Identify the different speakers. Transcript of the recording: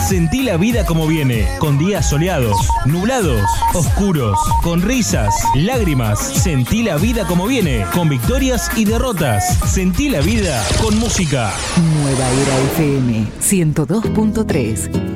Speaker 1: Sentí la vida como viene, con días soleados, nublados, oscuros, con risas, lágrimas. Sentí la vida como viene, con victorias y derrotas. Sentí la vida con música.
Speaker 2: Nueva Era FM 102.3.